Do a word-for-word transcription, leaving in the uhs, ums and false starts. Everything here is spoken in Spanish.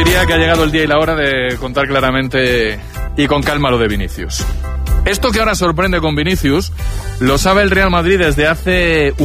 diría que ha llegado el día y la hora de contar claramente y con calma lo de Vinicius. Esto que ahora sorprende con Vinicius lo sabe el Real Madrid desde hace